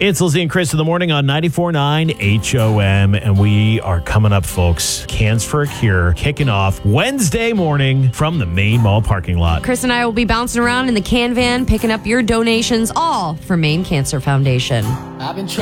It's Lizzie and Chris in the morning on 94.9 HOM, and we are coming up, folks. Cans for a Cure kicking off Wednesday morning from the Main Mall parking lot. Chris and I will be bouncing around in the can van, picking up your donations, all for Maine Cancer Foundation. I've been